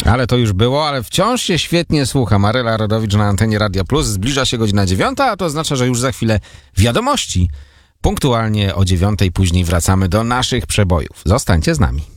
Ale to już było, ale wciąż się świetnie słucha. Maryla Rodowicz na antenie Radia Plus. Zbliża się godzina 9, a to oznacza, że już za chwilę wiadomości. Punktualnie o 9 później wracamy do naszych przebojów. Zostańcie z nami.